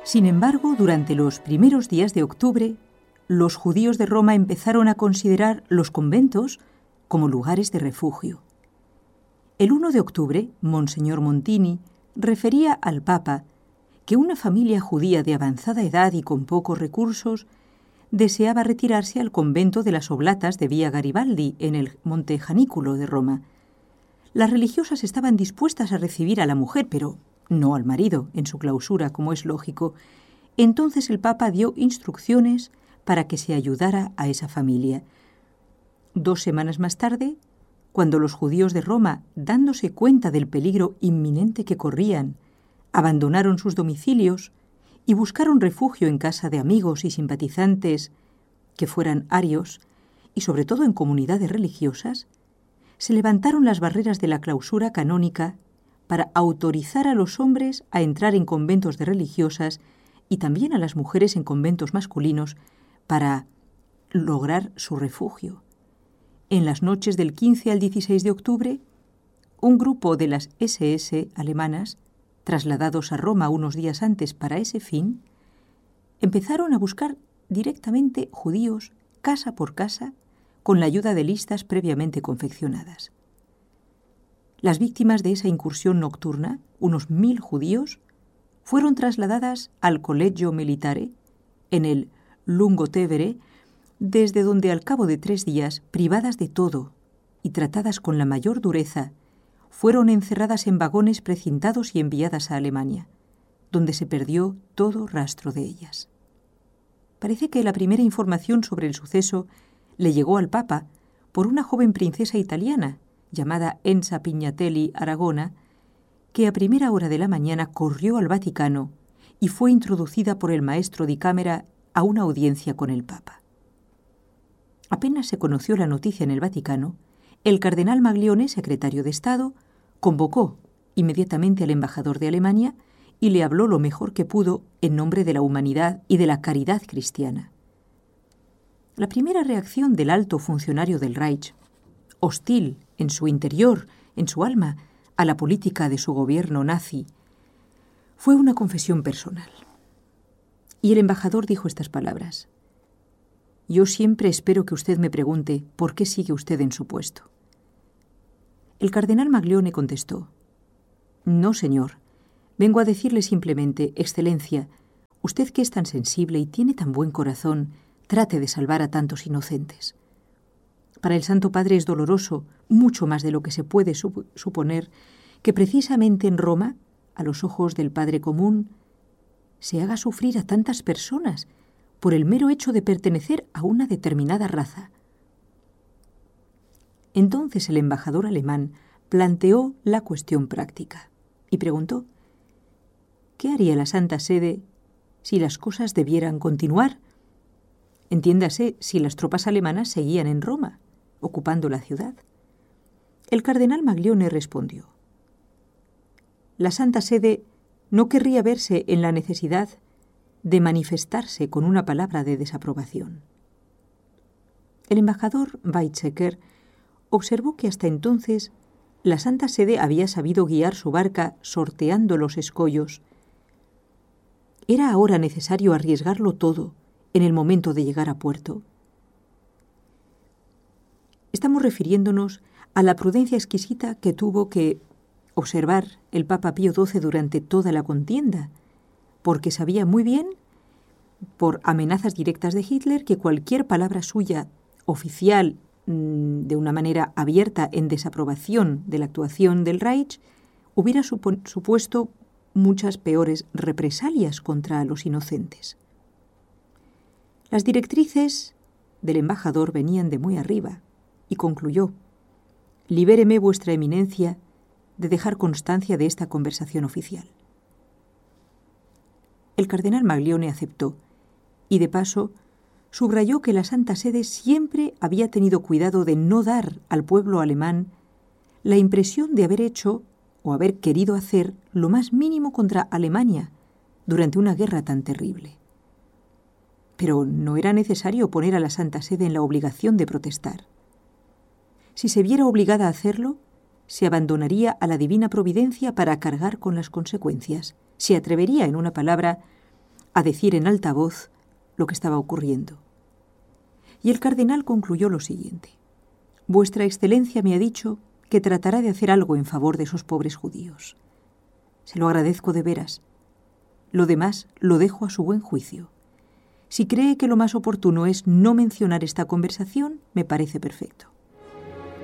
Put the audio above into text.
Sin embargo, durante los primeros días de octubre, los judíos de Roma empezaron a considerar los conventos como lugares de refugio. El 1 de octubre, Monseñor Montini refería al Papa que una familia judía de avanzada edad y con pocos recursos deseaba retirarse al convento de las Oblatas de Vía Garibaldi, en el Monte Janículo de Roma. Las religiosas estaban dispuestas a recibir a la mujer, pero no al marido, en su clausura, como es lógico. Entonces el Papa dio instrucciones para que se ayudara a esa familia. 2 semanas más tarde, cuando los judíos de Roma, dándose cuenta del peligro inminente que corrían, abandonaron sus domicilios y buscaron refugio en casa de amigos y simpatizantes que fueran arios, y sobre todo en comunidades religiosas, se levantaron las barreras de la clausura canónica para autorizar a los hombres a entrar en conventos de religiosas y también a las mujeres en conventos masculinos para lograr su refugio. En las noches del 15 al 16 de octubre, un grupo de las SS alemanas, trasladados a Roma unos días antes para ese fin, empezaron a buscar directamente judíos casa por casa con la ayuda de listas previamente confeccionadas. Las víctimas de esa incursión nocturna, unos 1000 judíos, fueron trasladadas al Collegio Militare, en el Lungotevere, desde donde al cabo de 3 días, privadas de todo y tratadas con la mayor dureza, fueron encerradas en vagones precintados y enviadas a Alemania, donde se perdió todo rastro de ellas. Parece que la primera información sobre el suceso le llegó al Papa por una joven princesa italiana, llamada Enza Pignatelli Aragona, que a primera hora de la mañana corrió al Vaticano y fue introducida por el maestro di Camera a una audiencia con el Papa. Apenas se conoció la noticia en el Vaticano, el cardenal Maglione, secretario de Estado, convocó inmediatamente al embajador de Alemania y le habló lo mejor que pudo en nombre de la humanidad y de la caridad cristiana. La primera reacción del alto funcionario del Reich, hostil en su interior, en su alma, a la política de su gobierno nazi, fue una confesión personal. Y el embajador dijo estas palabras: «Yo siempre espero que usted me pregunte por qué sigue usted en su puesto». El cardenal Maglione contestó: «No, señor. Vengo a decirle simplemente, Excelencia, usted que es tan sensible y tiene tan buen corazón, trate de salvar a tantos inocentes. Para el Santo Padre es doloroso, mucho más de lo que se puede suponer, que precisamente en Roma, a los ojos del Padre común, se haga sufrir a tantas personas por el mero hecho de pertenecer a una determinada raza». Entonces el embajador alemán planteó la cuestión práctica y preguntó: ¿qué haría la Santa Sede si las cosas debieran continuar? Entiéndase, si las tropas alemanas seguían en Roma, ocupando la ciudad. El cardenal Maglione respondió: la Santa Sede no querría verse en la necesidad de manifestarse con una palabra de desaprobación. El embajador Weizsäcker observó que hasta entonces la Santa Sede había sabido guiar su barca sorteando los escollos. ¿Era ahora necesario arriesgarlo todo en el momento de llegar a puerto? Estamos refiriéndonos a la prudencia exquisita que tuvo que observar el Papa Pío XII durante toda la contienda, porque sabía muy bien, por amenazas directas de Hitler, que cualquier palabra suya oficial de una manera abierta en desaprobación de la actuación del Reich hubiera supuesto muchas peores represalias contra los inocentes. Las directrices del embajador venían de muy arriba y concluyó: «Libéreme, vuestra eminencia, de dejar constancia de esta conversación oficial». El cardenal Maglione aceptó y, de paso, subrayó que la Santa Sede siempre había tenido cuidado de no dar al pueblo alemán la impresión de haber hecho o haber querido hacer lo más mínimo contra Alemania durante una guerra tan terrible. Pero no era necesario poner a la Santa Sede en la obligación de protestar. Si se viera obligada a hacerlo, se abandonaría a la divina providencia para cargar con las consecuencias. Se atrevería, en una palabra, a decir en alta voz lo que estaba ocurriendo. Y el cardenal concluyó lo siguiente: Vuestra Excelencia me ha dicho que tratará de hacer algo en favor de esos pobres judíos. Se lo agradezco de veras. Lo demás lo dejo a su buen juicio. Si cree que lo más oportuno es no mencionar esta conversación, me parece perfecto.